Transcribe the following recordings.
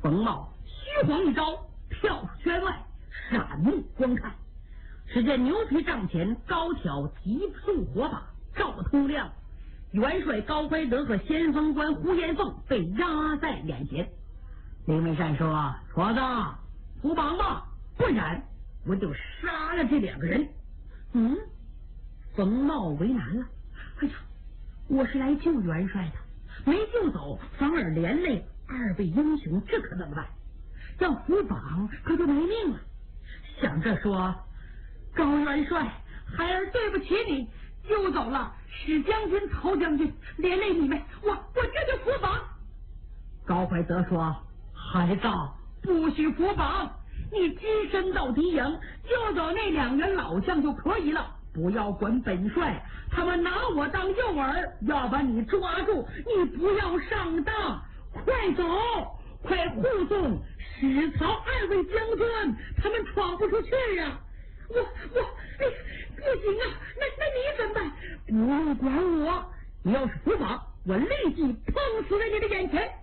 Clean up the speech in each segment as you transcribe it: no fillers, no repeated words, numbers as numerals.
冯茂虚晃一招，跳出圈外，闪目观看。只见牛皮帐前高挑几束火把照通亮，元帅高怀德和先锋官胡延凤被压在眼前。林文善说：“矬子，扶绑吧，不然我就杀了这2个人。”冯茂为难了。哎呀，我是来救元帅的，没救走，反而连累2位英雄，这可怎么办？要扶绑可就没命了。想着说：“高元帅，孩儿对不起你，救走了史将军、曹将军，连累你们，我这就扶绑。”高怀德说：“孩子，不许扶绑，你只身到敌营，救走那2员老将就可以了，不要管本帅，他们拿我当诱饵，要把你抓住，你不要上当，快走，快护送史曹2位将军，他们闯不出去呀！”我不行啊，那你怎么办？不用管我，你要是扶绑，我立即碰死在你的眼前。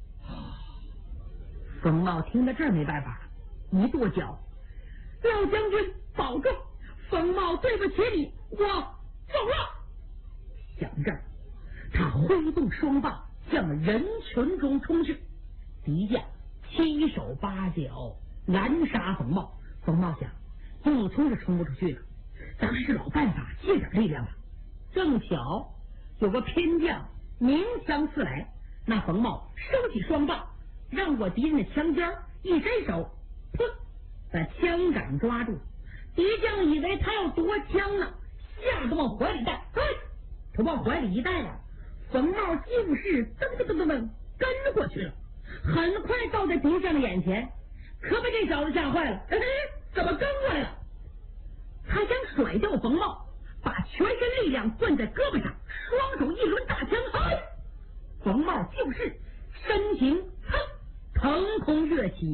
冯茂听到这儿没办法了，一跺脚：“廖将军保重，冯茂对不起你，我走了。”想这儿，他挥动双棒向人群中冲去。敌将7手8脚拦杀冯茂。冯茂想，硬冲是冲不出去了，咱是老办法，借点力量吧。正巧有个偏将鸣枪刺来，那冯茂收起双棒，让过敌人的枪尖，一伸手，噗，把枪杆抓住。敌将以为他要夺枪呢，吓得往怀里带，他往怀里一带呀，冯茂就是噔跟过去了，很快到在敌将的眼前，可把这小子吓坏了。怎么跟过来了？他想甩掉冯茂，把全身力量攥在胳膊上，双手一抡大枪，冯茂就是身形腾空跃起，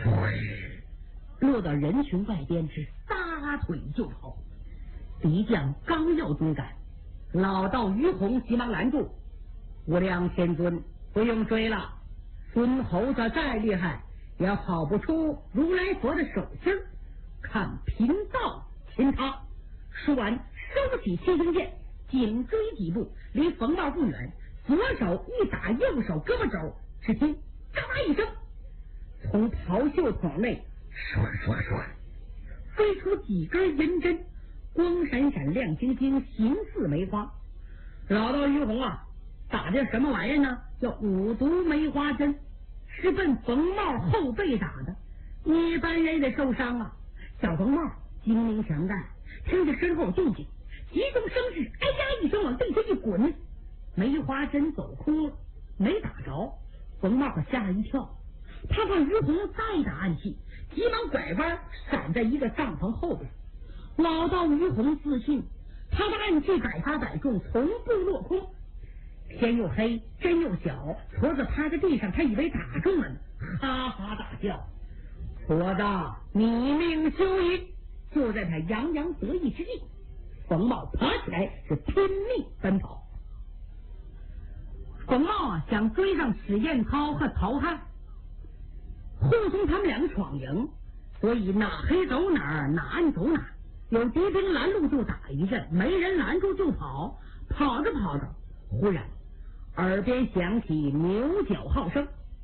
落到人群外边，是撒腿就跑。敌将刚要追赶，老道于洪急忙拦住：“无量天尊，不用追了，孙猴子再厉害也跑不出如来佛的手心，看贫道擒他。”说完收起七星剑，紧追几步，离冯茂不远，左手一打右手胳膊肘，只听嘎啦一声，从袍袖筒内唰飞出几根银针，光闪闪亮晶晶，形似梅花。老道于洪啊，打的什么玩意儿呢？叫五毒梅花针，是奔冯茂后背打的，一般人得受伤啊。小冯茂精明强干，听着身后动静，急中生智，哎呀一声往地下一滚，梅花针走空了，没打着。冯茂可吓了一跳，他怕于洪再打暗器，急忙拐弯闪在一个帐篷后边。老道于洪自信，他的暗器百发百中，从不落空。天又黑，针又小，矬子趴在地上，他以为打中了呢，哈哈大笑。矬子，你命休矣！就在他洋洋得意之际，冯茂爬起来是拼命奔跑。冯茂想追上史彦操和曹汉，护送他们2个闯营，所以哪黑走哪儿，哪暗走哪儿。有敌兵拦路就打一阵，没人拦住就跑。跑着跑着，忽然耳边响起牛角号声，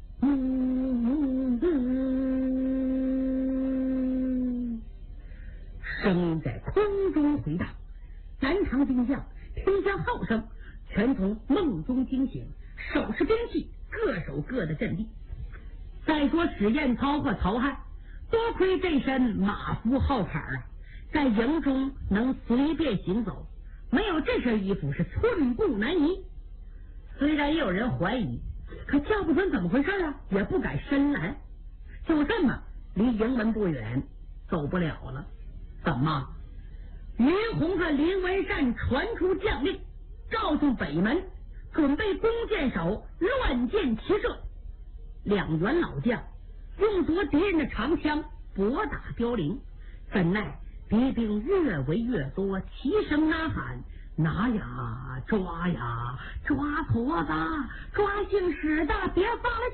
声音在空中回荡。南唐兵将听见号声，全从梦中惊醒，手持兵器，各守各的阵地。再说史彦操和曹汉，多亏这身马服号坎啊，在营中能随便行走，没有这身衣服是寸步难移。虽然也有人怀疑，可叫不准怎么回事啊，也不敢深拦。就这么离营门不远，走不了了。怎么？于洪和林文善传出将令，告诉北门准备弓箭手乱箭齐射。2员老将用夺敌人的长枪搏打凋零，怎奈敌兵越围越多，齐声呐喊：“拿呀，抓呀，抓矬子，抓姓史的，别放了